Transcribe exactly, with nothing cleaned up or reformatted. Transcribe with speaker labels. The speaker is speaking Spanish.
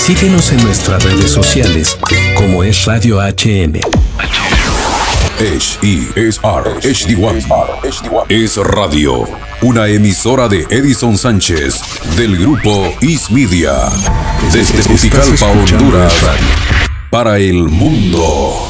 Speaker 1: Síguenos en nuestras redes sociales como es Radio H M.
Speaker 2: H E S R H D uno es radio, una emisora de Edison Sánchez del grupo Is Media, desde Juticalpa, Honduras, para el mundo.